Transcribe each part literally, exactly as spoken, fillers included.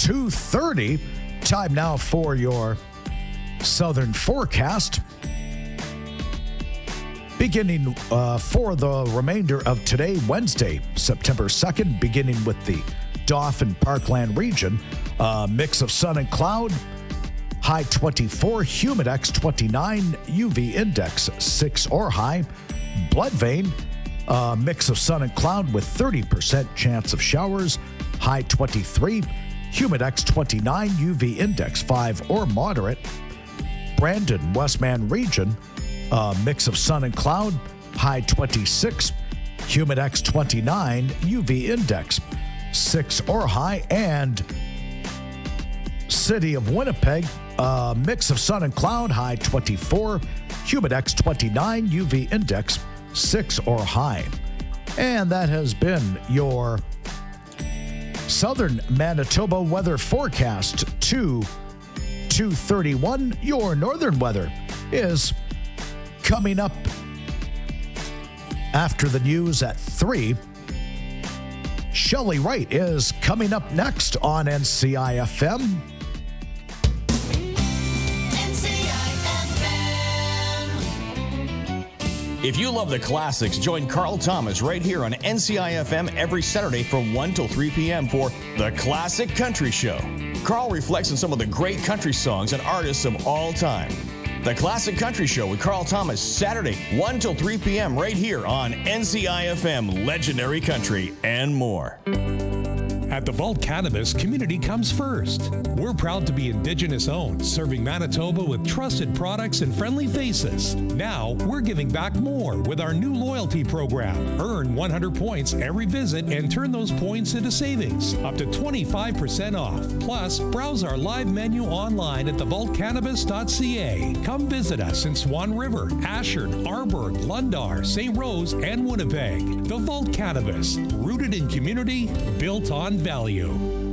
two thirty. Time now for your southern forecast. Beginning uh, for the remainder of today, Wednesday, September second, beginning with the Dauphin Parkland region, uh, mix of sun and cloud, high twenty-four, humidex twenty-nine, U V index six or high. Bloodvein, uh, mix of sun and cloud with thirty percent chance of showers, high twenty-three, humidex twenty-nine, U V index five or moderate. Brandon, Westman region, uh, mix of sun and cloud, high twenty-six, humidex twenty-nine, U V index six or high. And City of Winnipeg, uh, mix of sun and cloud, high twenty-four, humidex twenty-nine, U V index six or high. And that has been your Southern Manitoba weather forecast to two thirty-one. Your northern weather is coming up after the news at three. Shelley Wright is coming up next on N C I F M. If you love the classics, join Carl Thomas right here on N C I F M every Saturday from one till three p.m. for The Classic Country Show. Carl reflects on some of the great country songs and artists of all time. The Classic Country Show with Carl Thomas, Saturday, one till three p.m. right here on N C I F M, Legendary Country, and more. At the Vault Cannabis, community comes first. We're proud to be Indigenous owned, serving Manitoba with trusted products and friendly faces. Now, we're giving back more with our new loyalty program. Earn one hundred points every visit and turn those points into savings, up to twenty-five percent off. Plus, browse our live menu online at the vault cannabis dot c a. Come visit us in Swan River, Ashern, Arborg, Lundar, Saint Rose, and Winnipeg. The Vault Cannabis, rooted in community, built on value.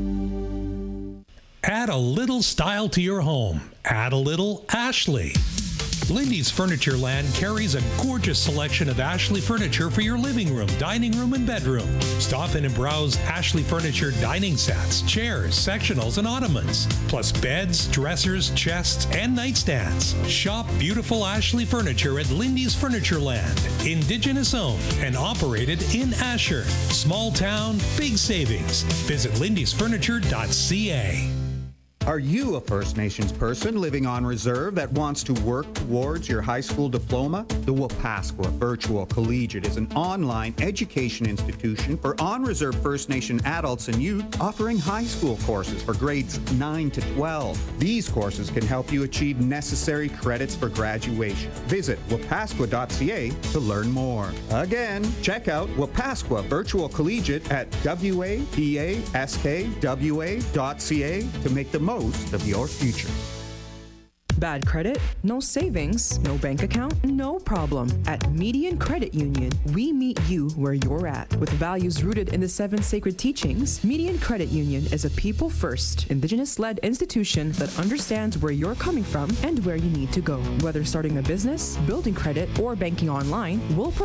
Add a little style to your home. Add a little Ashley. Lindy's Furniture Land carries a gorgeous selection of Ashley furniture for your living room, dining room, and bedroom. Stop in and browse Ashley Furniture dining sets, chairs, sectionals, and ottomans, plus beds, dressers, chests, and nightstands. Shop beautiful Ashley furniture at Lindy's Furniture Land. Indigenous owned and operated in Ashern. Small town, big savings. Visit lindys furniture dot c a. Are you a First Nations person living on reserve that wants to work towards your high school diploma? The Wapascua Virtual Collegiate is an online education institution for on-reserve First Nation adults and youth offering high school courses for grades nine to twelve. These courses can help you achieve necessary credits for graduation. Visit wapascua dot c a to learn more. Again, check out Wapascua Virtual Collegiate at wapascwa dot c a to make the most of your future. Bad credit? No savings? No bank account? No problem. At Median Credit Union, we meet you where you're at. With values rooted in the seven sacred teachings, Median Credit Union is a people-first, Indigenous-led institution that understands where you're coming from and where you need to go. Whether starting a business, building credit, or banking online, we'll